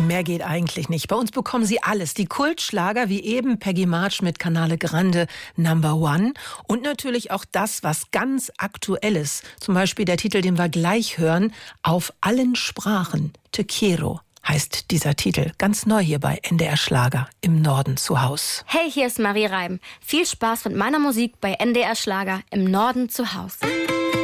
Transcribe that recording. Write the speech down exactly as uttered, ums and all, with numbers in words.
Mehr geht eigentlich nicht. Bei uns bekommen Sie alles. Die Kultschlager wie eben Peggy March mit Canale Grande Number One. Und natürlich auch das, was ganz Aktuelles. Zum Beispiel der Titel, den wir gleich hören, Auf allen Sprachen. Te quiero heißt dieser Titel. Ganz neu hier bei N D R Schlager im Norden zu Haus. Hey, hier ist Marie Reim. Viel Spaß mit meiner Musik bei N D R Schlager im Norden zu Haus.